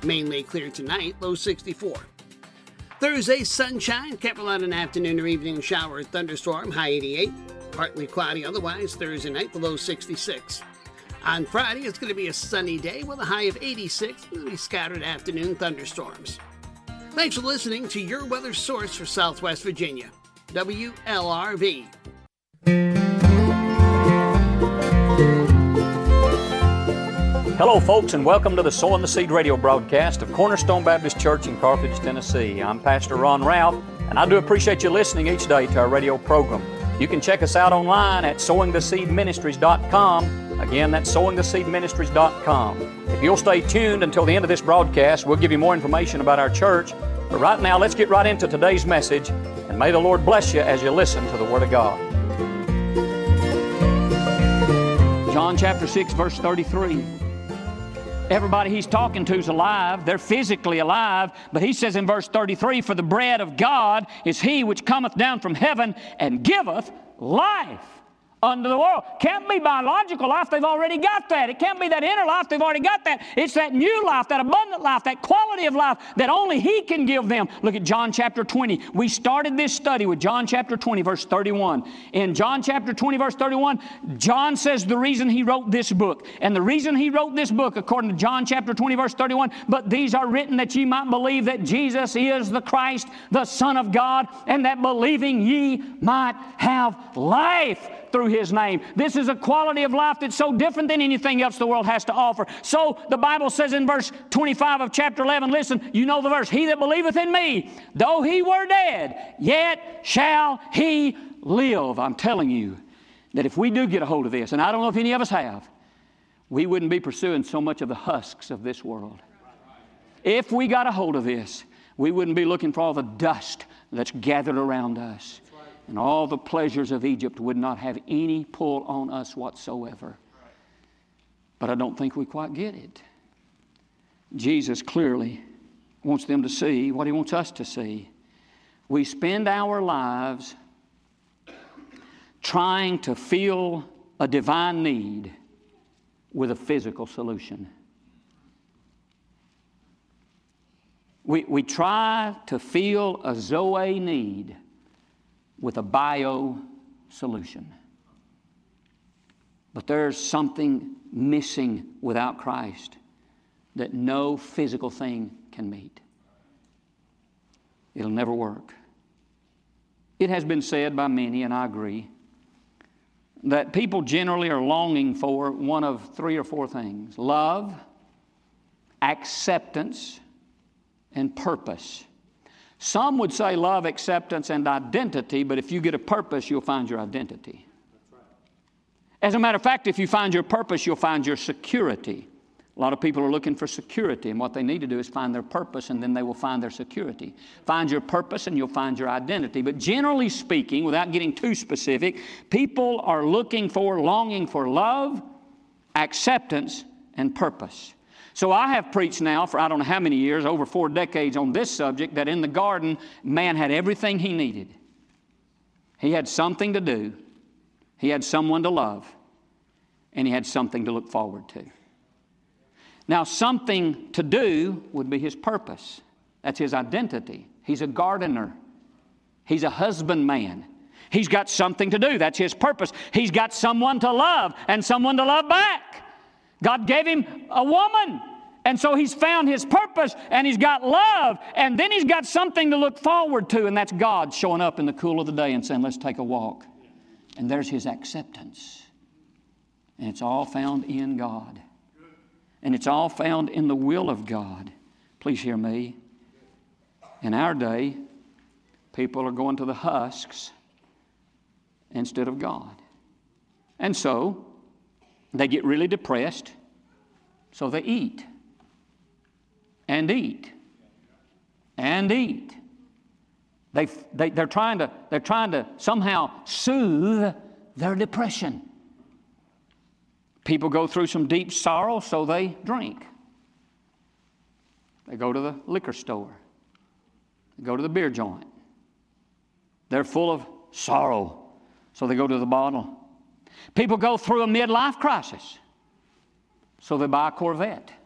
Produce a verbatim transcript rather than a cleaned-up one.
Mainly clear tonight, low sixty-four. Thursday, sunshine, Carolina an afternoon or evening shower, thunderstorm, high eighty-eight. Partly cloudy otherwise Thursday night, the low sixty-six. On Friday, it's going to be a sunny day with a high of eighty-six. There'll be scattered afternoon thunderstorms. Thanks for listening to your weather source for Southwest Virginia, W L R V. Hello, folks, and welcome to the Sowing the Seed radio broadcast of Cornerstone Baptist Church in Carthage, Tennessee. I'm Pastor Ron Ralph, and I do appreciate you listening each day to our radio program. You can check us out online at sowing the seed ministries dot com. Again, that's sowing the seed ministries dot com. If you'll stay tuned until the end of this broadcast, we'll give you more information about our church. But right now, let's get right into today's message, and may the Lord bless you as you listen to the Word of God. John chapter six, verse thirty-three. Everybody he's talking to is alive. They're physically alive. But he says in verse thirty-three, "For the bread of God is he which cometh down from heaven and giveth life unto the world." Can't be biological life. They've already got that. It can't be that inner life. They've already got that. It's that new life, that abundant life, that quality of life that only he can give them. Look at John chapter twenty. We started this study with John chapter twenty, verse thirty-one. In John chapter twenty, verse thirty-one, John says the reason he wrote this book. And the reason he wrote this book, according to John chapter twenty, verse thirty-one, "But these are written that ye might believe that Jesus is the Christ, the Son of God, and that believing ye might have life through his name." This is a quality of life that's so different than anything else the world has to offer. So the Bible says in verse twenty-five of chapter eleven, listen, you know the verse, "He that believeth in me, though he were dead, yet shall he live." I'm telling you that if we do get a hold of this, and I don't know if any of us have, we wouldn't be pursuing so much of the husks of this world. If we got a hold of this, we wouldn't be looking for all the dust that's gathered around us. And all the pleasures of Egypt would not have any pull on us whatsoever. But I don't think we quite get it. Jesus clearly wants them to see what he wants us to see. We spend our lives trying to fill a divine need with a physical solution. We, we try to fill a Zoe need with a bio solution. But there's something missing without Christ that no physical thing can meet. It'll never work. It has been said by many, and I agree, that people generally are longing for one of three or four things: love, acceptance, and purpose. Some would say love, acceptance, and identity, but if you get a purpose, you'll find your identity. As a matter of fact, if you find your purpose, you'll find your security. A lot of people are looking for security, and what they need to do is find their purpose, and then they will find their security. Find your purpose, and you'll find your identity. But generally speaking, without getting too specific, people are looking for, longing for love, acceptance, and purpose. So I have preached now for I don't know how many years, over four decades on this subject, that in the garden, man had everything he needed. He had something to do. He had someone to love. And he had something to look forward to. Now, something to do would be his purpose. That's his identity. He's a gardener. He's a husbandman. He's got something to do. That's his purpose. He's got someone to love and someone to love back. God gave him a woman, and so he's found his purpose, and he's got love, and then he's got something to look forward to, and that's God showing up in the cool of the day and saying, "Let's take a walk." And there's his acceptance. And it's all found in God. And it's all found in the will of God. Please hear me. In our day, people are going to the husks instead of God. And so they get really depressed, so they eat and eat and eat. They, they, they're, trying to, they're trying to somehow soothe their depression. People go through some deep sorrow, so they drink. They go to the liquor store. They go to the beer joint. They're full of sorrow, so they go to the bottle. People go through a midlife crisis, so they buy a Corvette.